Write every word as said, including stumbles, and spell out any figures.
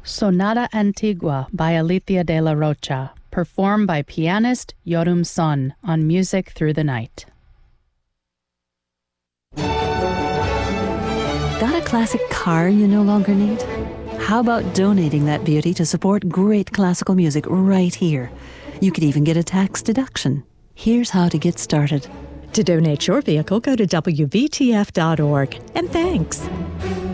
Sonata Antigua by Alicia de la Rocha, performed by pianist Yorum Son on Music Through the Night. Got a classic car you no longer need? How about donating that beauty to support great classical music right here? You could even get a tax deduction. Here's how to get started. To donate your vehicle, go to W V T F dot org. And thanks.